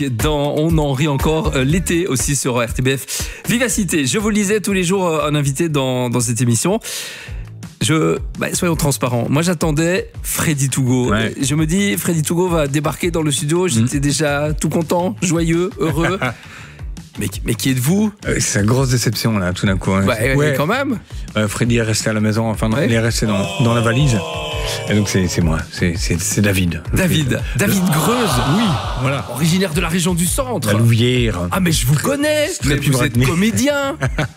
On en rit encore l'été aussi sur RTBF Vivacité. Je vous le disais, tous les jours un invité dans cette émission. Soyons transparents. Moi, j'attendais Freddy Tougault. Ouais. Je me dis, Freddy Tougault va débarquer dans le studio. J'étais déjà tout content, joyeux, heureux. Mais qui êtes-vous ? C'est une grosse déception là, tout d'un coup. Hein. Ouais, quand même. Freddy est resté à la maison. Enfin, il est resté dans la valise. Et donc c'est moi. C'est David. David Greuze. Oui, voilà. Originaire de la région du centre. La Louvière. Ah, mais je vous connais. Vous êtes comédien.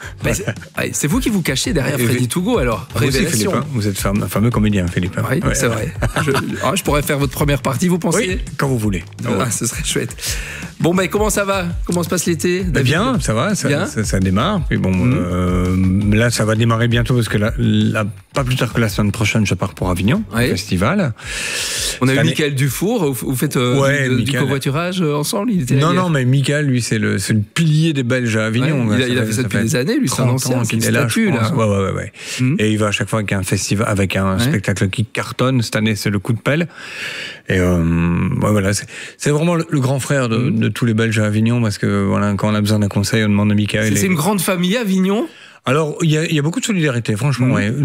C'est vous qui vous cachez derrière Freddy Tougault, alors. Vous aussi, Philippe, hein. Vous êtes un fameux comédien, Philippe. Oui, c'est vrai. Je pourrais faire votre première partie, vous pensez ? Oui, quand vous voulez. Ce serait chouette. Bon, comment ça va ? Comment se passe l'été ? Bien, ça va, ça démarre. Puis là, ça va démarrer bientôt parce que pas plus tard que la semaine prochaine, je pars pour Avignon, au festival. On a eu Michael Dufour. Vous faites du covoiturage ensemble ? Non, mais Michael, lui, c'est le pilier des Belges à Avignon. Ouais, il a fait ça depuis des années, lui, c'est un ancien. Qu'il est là, je pense. Ouais. Et il va à chaque fois avec un festival, avec un spectacle qui cartonne. Cette année, c'est le coup de pelle. Et voilà, c'est vraiment le grand frère de tous les Belges à Avignon, parce que voilà, quand on a besoin d'un conseil, on demande à Michael. C'est une grande famille à Avignon ? Alors, il y a beaucoup de solidarité, franchement. Ouais.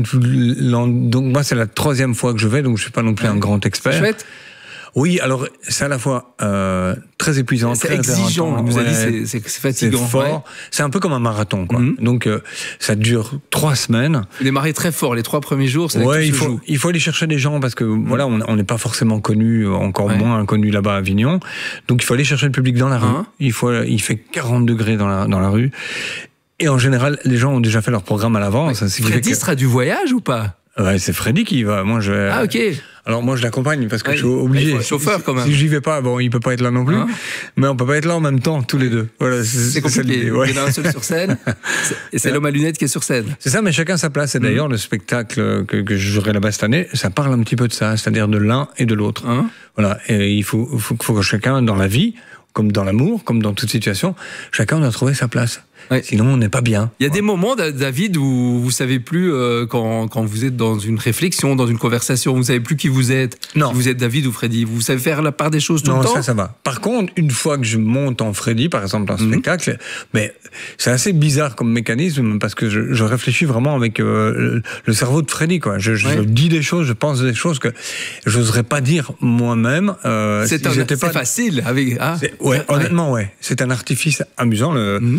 Donc moi, c'est la 3e fois que je vais, donc je suis pas non plus un grand expert. Chouette. Oui, alors c'est à la fois très épuisant, c'est très exigeant. intéressant. Vous avez dit, c'est fatigant. C'est fort. C'est un peu comme un marathon, quoi. Donc ça dure 3 semaines. Vous démarrez très fort les 3 premiers jours. Il faut aller chercher des gens parce que voilà, on n'est pas forcément connu, encore moins connu là-bas à Avignon. Donc il faut aller chercher le public dans la rue. Il fait 40 degrés dans la rue. Et en général, les gens ont déjà fait leur programme à l'avance. Freddy sera du voyage ou pas ? Ouais, c'est Freddy qui y va. Moi, Ah, ok. Alors moi, je l'accompagne parce que je suis obligé. Il faut un chauffeur quand même. Si j'y vais pas, il peut pas être là non plus. Mais on peut pas être là en même temps, tous les deux. Voilà, c'est compliqué. Il y en a un seul sur scène. Et c'est l'homme à lunettes qui est sur scène. C'est ça, mais chacun sa place. Et d'ailleurs, le spectacle que je jouerai là-bas cette année, ça parle un petit peu de ça, c'est-à-dire de l'un et de l'autre. Voilà. Et il faut que chacun, dans la vie, comme dans l'amour, comme dans toute situation, chacun doit trouver sa place. Sinon, on n'est pas bien. Il y a des moments, David, où vous savez plus, quand vous êtes dans une réflexion, dans une conversation, vous savez plus qui vous êtes. Non. Si vous êtes David ou Freddy. Vous savez faire la part des choses tout le temps ? Non, ça va. Par contre, une fois que je monte en Freddy, par exemple, dans un spectacle, mais c'est assez bizarre comme mécanisme parce que je réfléchis vraiment avec le cerveau de Freddy, quoi. Je dis des choses, je pense des choses que j'oserais pas dire moi-même. C'est facile. Honnêtement, c'est un artifice amusant.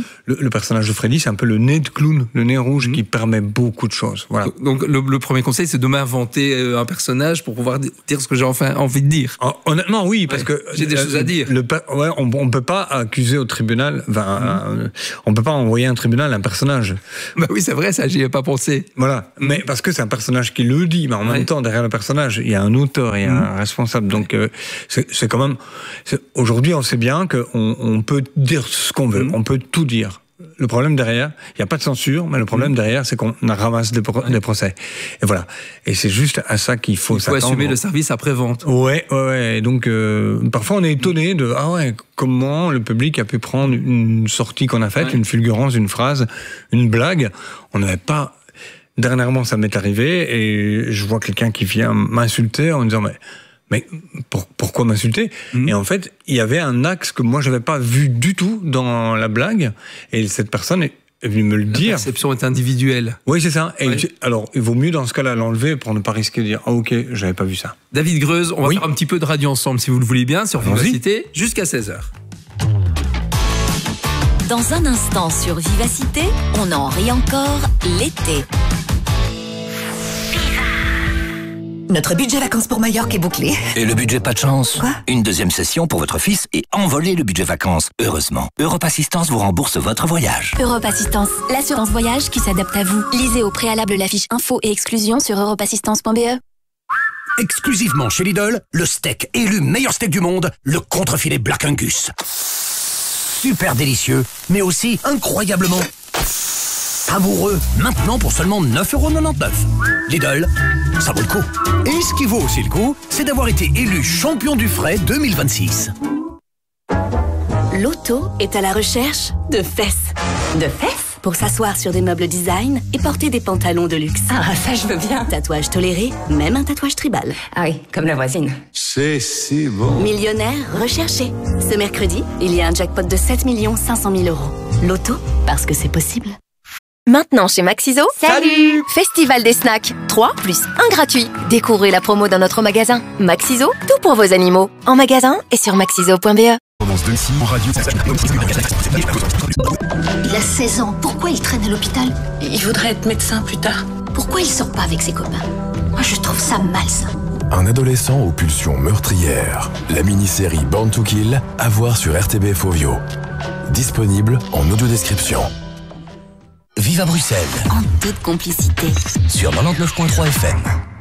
Le personnage de Freddy, c'est un peu le nez de clown, le nez rouge qui permet beaucoup de choses. Voilà. Donc le premier conseil, c'est de m'inventer un personnage pour pouvoir dire ce que j'ai envie de dire. Honnêtement, oui, parce que j'ai des choses à dire. On peut pas accuser au tribunal, on peut pas envoyer à un tribunal un personnage. Bah oui, c'est vrai, ça, j'y ai pas pensé. Voilà, mais parce que c'est un personnage qui le dit, mais en même temps, derrière le personnage, il y a un auteur, il y a un responsable. Donc c'est quand même. Aujourd'hui, on sait bien qu'on peut dire ce qu'on veut, on peut tout dire. Le problème derrière, il n'y a pas de censure, mais le problème derrière, c'est qu'on ramasse des procès. Et voilà. Et c'est juste à ça qu'il faut s'attendre. Il faut assumer le service après-vente. Ouais. Et donc, parfois, on est étonné de comment le public a pu prendre une sortie qu'on a faite, une fulgurance, une phrase, une blague. On n'avait pas. Dernièrement, ça m'est arrivé et je vois quelqu'un qui vient m'insulter en disant mais pourquoi m'insulter ? Et en fait, il y avait un axe que moi, je n'avais pas vu du tout dans la blague. Et cette personne est venue me le dire. La perception est individuelle. Oui, c'est ça. Et alors, il vaut mieux dans ce cas-là l'enlever pour ne pas risquer de dire « Ah ok, je n'avais pas vu ça ». David Greuze, on va faire un petit peu de radio ensemble, si vous le voulez bien, sur Vivacité, jusqu'à 16h. Dans un instant sur Vivacité, on en rit encore l'été. Notre budget vacances pour Majorque est bouclé. Et le budget pas de chance ? Quoi ? Une deuxième session pour votre fils et envoler le budget vacances. Heureusement, Europe Assistance vous rembourse votre voyage. Europe Assistance, l'assurance voyage qui s'adapte à vous. Lisez au préalable la fiche info et exclusion sur europeassistance.be. Exclusivement chez Lidl, le steak élu meilleur steak du monde, le contrefilet Black Angus. Super délicieux, mais aussi incroyablement savoureux. Maintenant pour seulement 9,99 €. Lidl, ça vaut le coup. Et ce qui vaut aussi le coup, c'est d'avoir été élu champion du frais 2026. L'auto est à la recherche de fesses. De fesses ? pour s'asseoir sur des meubles design et porter des pantalons de luxe. Ah, ça, je veux bien. Tatouage toléré, même un tatouage tribal. Ah oui, comme la voisine. C'est si bon. Millionnaire recherché. Ce mercredi, il y a un jackpot de 7 500 000 €. Loto, parce que c'est possible. Maintenant chez Maxiso, salut! Festival des snacks, 3 plus 1 gratuit. Découvrez la promo dans notre magasin. Maxiso, tout pour vos animaux. En magasin et sur maxiso.be. Il a 16 ans, pourquoi il traîne à l'hôpital? Il voudrait être médecin plus tard. Pourquoi il sort pas avec ses copains? Moi, je trouve ça malsain. Un adolescent aux pulsions meurtrières. La mini-série Born to Kill, à voir sur RTBF Ovio. Disponible en audio-description. Vive à Bruxelles, En toute complicité. sur 99.3 FM.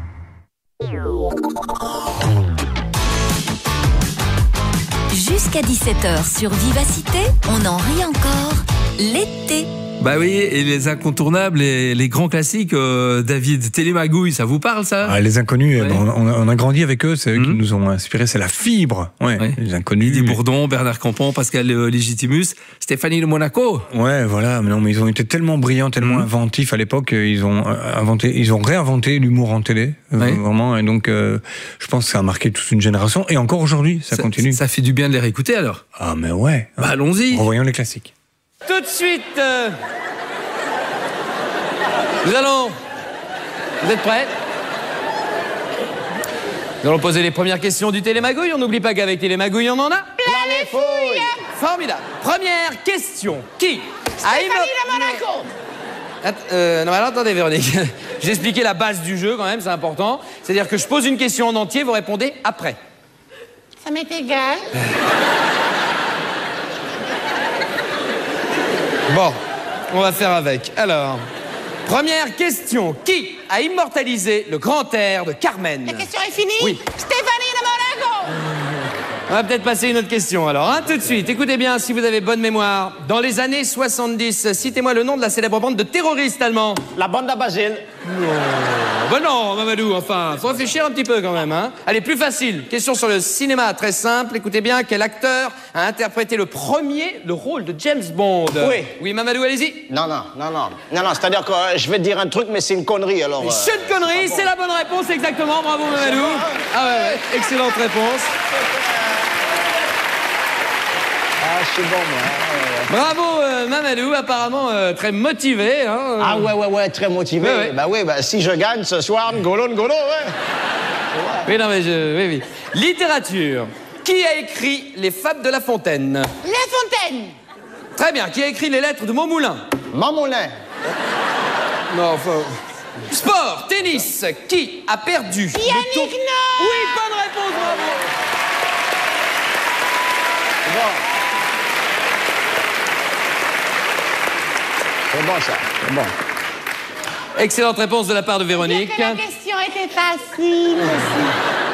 Jusqu'à 17h sur Vivacité, on en rit encore. L'été. Bah oui, et les incontournables, les grands classiques, David, Télémagouille, ça vous parle ça? Ah, les inconnus, Ouais. on a grandi avec eux, c'est eux qui nous ont inspiré, c'est la fibre. Ouais, Ouais. les inconnus. Didier Bourdon, Bernard Campan, Pascal Légitimus, Stéphanie de Monaco. Ouais, voilà, mais non, mais ils ont été tellement brillants, tellement inventifs à l'époque, ils ont réinventé l'humour en télé, Ouais. vraiment, et donc je pense que ça a marqué toute une génération, et encore aujourd'hui, ça continue. Ça fait du bien de les réécouter alors. Ah, mais ouais. Bah allons-y. Revoyons les classiques. Tout de suite, nous allons... Vous êtes prêts? Nous allons poser les premières questions du Télémagouille. On n'oublie pas qu'avec Télémagouille, on en a... Plein les fouilles. Formidable. Première question. Qui Stéphanie de Monaco. Non, alors attendez, Véronique. J'ai expliqué la base du jeu quand même, c'est important. C'est-à-dire que je pose une question en entier, vous répondez après. Ça m'est égal. Bon, on va faire avec. Alors, première question. Qui a immortalisé le grand air de Carmen? La question est finie? Oui. Stéphanie de Monaco. On va peut-être passer à une autre question alors, hein, tout de suite. Écoutez bien, si vous avez bonne mémoire. Dans les années 70, citez-moi le nom de la célèbre bande de terroristes allemands. La bande à Basile. Ben non, Mamadou, enfin, faut réfléchir un petit peu quand même, hein. Allez, plus facile. Question sur le cinéma, très simple. Écoutez bien, quel acteur a interprété le rôle de James Bond? Oui. Oui, Mamadou, allez-y. Non, c'est-à-dire que je vais te dire un truc, mais c'est une connerie, alors... C'est une connerie, c'est la bonne réponse, exactement. Bravo, Mamadou. Ah ouais, excellente réponse. Ah, je suis bon, moi. Bravo, Mamadou, apparemment très motivé. Hein. Ah ouais, très motivé. Ouais. Bah oui, si je gagne ce soir, ngolo, ouais. Oui, non, mais oui. Littérature. Qui a écrit Les Fables de La Fontaine? La Fontaine. Très bien. Qui a écrit Les Lettres de Montmoulin? Montmoulin. Non, enfin... Sport, tennis. Qui a perdu Yannick le tour... Noah. Oui, bonne réponse, bravo. C'est bon, ça. C'est bon. Excellente réponse de la part de Véronique. Dire que la question était facile aussi.